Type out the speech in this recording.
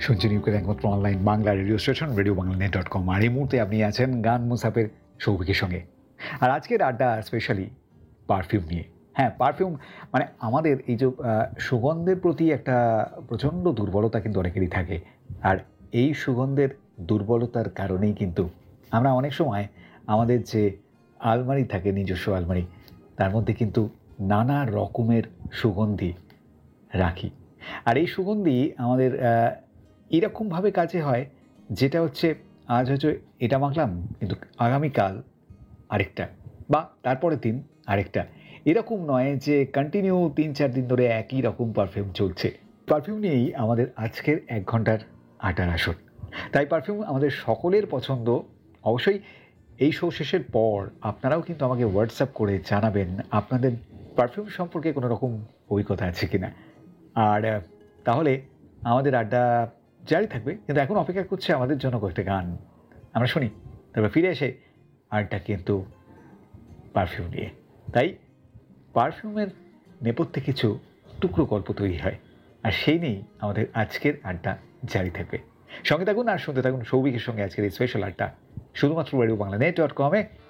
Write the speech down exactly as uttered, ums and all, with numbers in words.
শুনছেন ইউকের একমাত্র online Bangla radio station radio Bangla net dot com. আর এই মুহূর্তে আপনি আছেন গান মুসাফের সৌভিকের সঙ্গে। আর আজকের আড্ডা স্পেশালি পারফিউম নিয়ে। হ্যাঁ, পারফিউম মানে আমাদের এই যে সুগন্ধের প্রতি একটা প্রচণ্ড দুর্বলতা কিন্তু অনেকেরই থাকে। আর এই সুগন্ধের দুর্বলতার কারণেই কিন্তু আমরা অনেক সময় আমাদের যে আলমারি থাকে, নিজস্ব আলমারি, তার মধ্যে কিন্তু নানা রকমের সুগন্ধি রাখি। আর এই সুগন্ধি আমাদের এরকমভাবে কাজে হয়, যেটা হচ্ছে আজ হচ্ছে এটা মাখলাম, কিন্তু আগামীকাল আরেকটা, বা তারপরের দিন আরেকটা। এরকম নয় যে কন্টিনিউ তিন চার দিন ধরে একই রকম পারফিউম চলছে। পারফিউম নিয়েই আমাদের আজকের এক ঘন্টার আড্ডার আসর। তাই পারফিউম আমাদের সকলের পছন্দ। অবশ্যই এই শো শেষের পর আপনারাও কিন্তু আমাকে হোয়াটসঅ্যাপ করে জানাবেন আপনাদের পারফিউম সম্পর্কে কোনো রকম অভিজ্ঞতা আছে কি না। আর তাহলে আমাদের আড্ডা জারি থাকবে, কিন্তু এখন অপেক্ষা করছে আমাদের জন্য কয়েকটা গান। আমরা শুনি, তারপর ফিরে এসে আড্ডা কিন্তু পারফিউম নিয়ে। তাই পারফিউমের নেপথ্যে কিছু টুকরো গল্প তৈরি হয়, আর সেই নিয়েই আমাদের আজকের আড্ডা জারি থাকবে। সঙ্গে থাকুন আর শুনতে থাকুন সৌভিকের সঙ্গে আজকের এই স্পেশাল আড্ডা, শুধুমাত্র রেডিও বাংলা নেট ডট কমে।